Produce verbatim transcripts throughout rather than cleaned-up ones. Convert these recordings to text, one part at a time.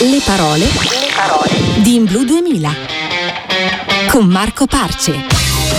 Le parole, le parole di In Blu duemila con Marco Parce.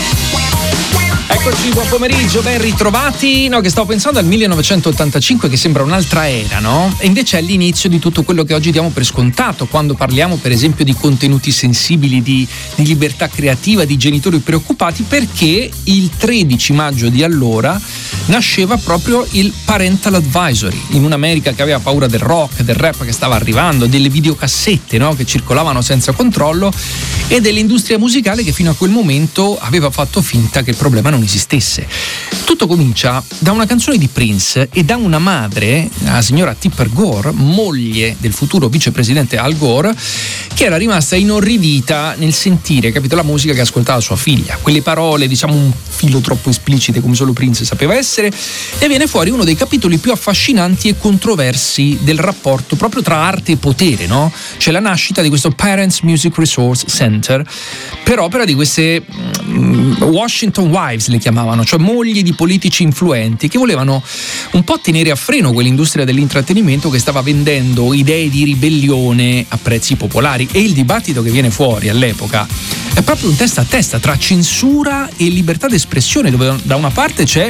Eccoci, buon pomeriggio, ben ritrovati. No, che stavo pensando al millenovecentottantacinque, che sembra un'altra era, no? E invece è l'inizio di tutto quello che oggi diamo per scontato quando parliamo, per esempio, di contenuti sensibili, di, di libertà creativa, di genitori preoccupati, perché il tredici maggio di allora nasceva proprio il Parental Advisory, in un'America che aveva paura del rock, del rap che stava arrivando, delle videocassette, no? Che circolavano senza controllo, e dell'industria musicale che fino a quel momento aveva fatto finta che il problema non esistesse. Tutto comincia da una canzone di Prince e da una madre, la signora Tipper Gore, moglie del futuro vicepresidente Al Gore, che era rimasta inorridita nel sentire, capito, la musica che ascoltava sua figlia. Quelle parole, diciamo, un filo troppo esplicite come solo Prince sapeva essere, e viene fuori uno dei capitoli più affascinanti e controversi del rapporto proprio tra arte e potere, no? C'è la nascita di questo Parents Music Resource Center per opera di queste um, Washington Wives, le chiamavano, cioè mogli di politici influenti che volevano un po' tenere a freno quell'industria dell'intrattenimento che stava vendendo idee di ribellione a prezzi popolari. E il dibattito che viene fuori all'epoca è proprio un testa a testa tra censura e libertà d'espressione, dove da una parte c'è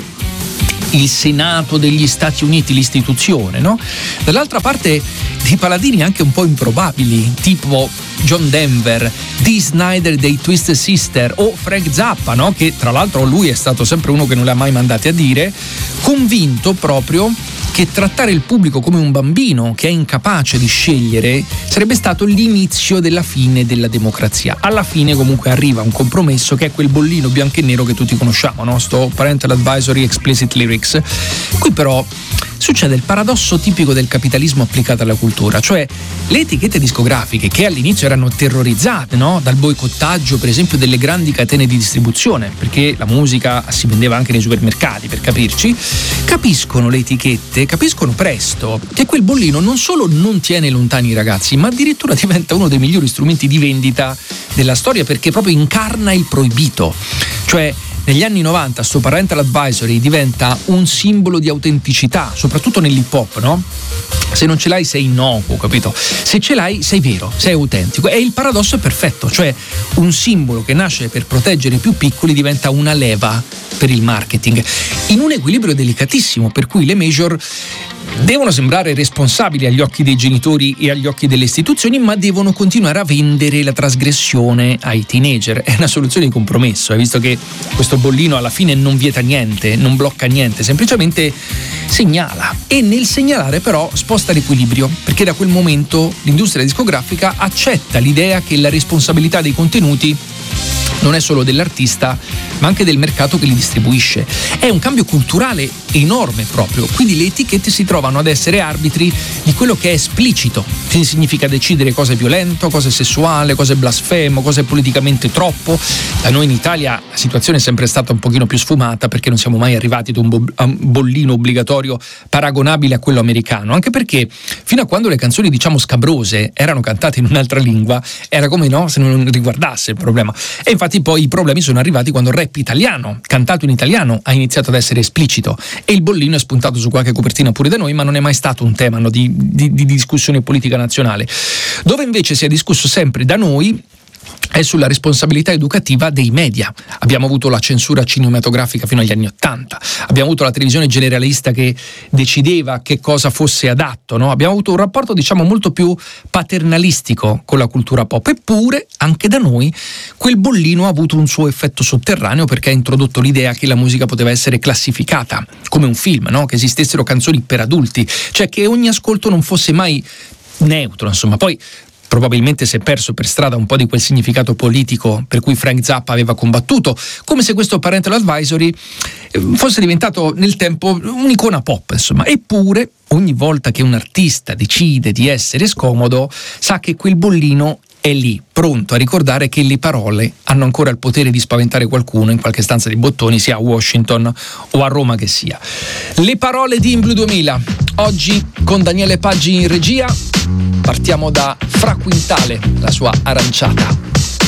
il Senato degli Stati Uniti, l'istituzione, no? Dall'altra parte dei paladini anche un po' improbabili, tipo John Denver, Dee Snider dei Twisted Sister o Frank Zappa, no? Che tra l'altro lui è stato sempre uno che non li ha mai mandati a dire, convinto proprio che trattare il pubblico come un bambino che è incapace di scegliere sarebbe stato l'inizio della fine della democrazia. Alla fine comunque arriva un compromesso che è quel bollino bianco e nero che tutti conosciamo, no? Sto Parental Advisory Explicit Lyrics. Qui però succede il paradosso tipico del capitalismo applicato alla cultura, cioè le etichette discografiche che all'inizio erano terrorizzate, no? Dal boicottaggio per esempio delle grandi catene di distribuzione, perché la musica si vendeva anche nei supermercati, per capirci, capiscono le etichette, capiscono presto che quel bollino non solo non tiene lontani i ragazzi, ma addirittura diventa uno dei migliori strumenti di vendita della storia, perché proprio incarna il proibito. Cioè negli anni novanta sto Parental Advisory diventa un simbolo di autenticità, soprattutto nell'hip hop, no? Se non ce l'hai sei innocuo, capito? Se ce l'hai sei vero, sei autentico. E il paradosso è perfetto, cioè un simbolo che nasce per proteggere i più piccoli diventa una leva per il marketing, in un equilibrio delicatissimo, per cui le major devono sembrare responsabili agli occhi dei genitori e agli occhi delle istituzioni, ma devono continuare a vendere la trasgressione ai teenager. È una soluzione di compromesso, hai visto che questo bollino alla fine non vieta niente, non blocca niente, semplicemente segnala, e nel segnalare però sposta l'equilibrio, perché da quel momento l'industria discografica accetta l'idea che la responsabilità dei contenuti non è solo dell'artista, ma anche del mercato che li distribuisce. È un cambio culturale enorme proprio, quindi le etichette si trovano ad essere arbitri di quello che è esplicito, che significa decidere cosa è violento, cosa è sessuale, cosa è blasfemo, cosa è politicamente troppo. Da noi in Italia la situazione è sempre stata un pochino più sfumata, perché non siamo mai arrivati ad un, bo- a un bollino obbligatorio paragonabile a quello americano, anche perché fino a quando le canzoni, diciamo, scabrose erano cantate in un'altra lingua, era come, no, se non riguardasse il problema. E infatti poi i problemi sono arrivati quando il rap italiano, cantato in italiano, ha iniziato ad essere esplicito, e il bollino è spuntato su qualche copertina pure da noi, ma non è mai stato un tema, no, di, di, di discussione politica nazionale. Dove invece si è discusso sempre da noi è sulla responsabilità educativa dei media. Abbiamo avuto la censura cinematografica fino agli anni Ottanta, abbiamo avuto la televisione generalista che decideva che cosa fosse adatto, no? Abbiamo avuto un rapporto, diciamo, molto più paternalistico con la cultura pop, eppure anche da noi quel bollino ha avuto un suo effetto sotterraneo, perché ha introdotto l'idea che la musica poteva essere classificata come un film, no? Che esistessero canzoni per adulti, cioè che ogni ascolto non fosse mai neutro, insomma. Poi probabilmente si è perso per strada un po' di quel significato politico per cui Frank Zappa aveva combattuto, come se questo Parental Advisory fosse diventato nel tempo un'icona pop, insomma. Eppure ogni volta che un artista decide di essere scomodo, sa che quel bollino è lì, pronto a ricordare che le parole hanno ancora il potere di spaventare qualcuno in qualche stanza di bottoni, sia a Washington o a Roma che sia. Le parole di In Blu duemila, oggi con Daniele Paggi in regia. Partiamo da Fra Quintale, la sua Aranciata.